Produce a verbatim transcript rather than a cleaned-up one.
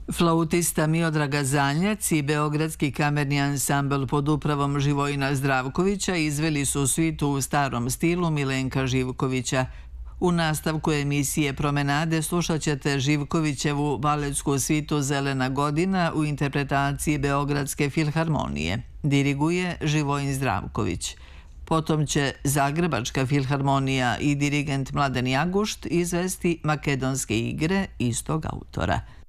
Flautista Miodraga Zaljac i Beogradski kamerni ansambl pod upravom Živojina Zdravkovića izveli su svitu u starom stilu Milenka Živkovića. U nastavku emisije Promenade slušat ćete Živkovićevu baletsku svitu Zelena godina u interpretaciji Beogradske filharmonije. Diriguje Živojin Zdravković. Potom će Zagrebačka filharmonija i dirigent Mladen Jagušt izvesti Makedonske igre istog autora.